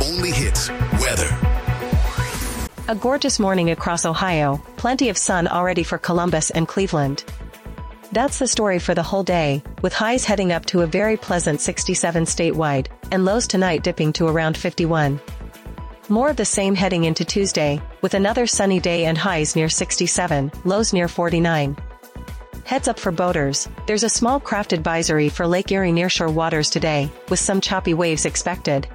only hits weather. A gorgeous morning across Ohio, plenty of sun already for Columbus and Cleveland. That's the story for the whole day, with highs heading up to a very pleasant 67 statewide, and lows tonight dipping to around 51. More of the same heading into Tuesday, with another sunny day and highs near 67, lows near 49. Heads up for boaters, there's a small craft advisory for Lake Erie nearshore waters today, with some choppy waves expected.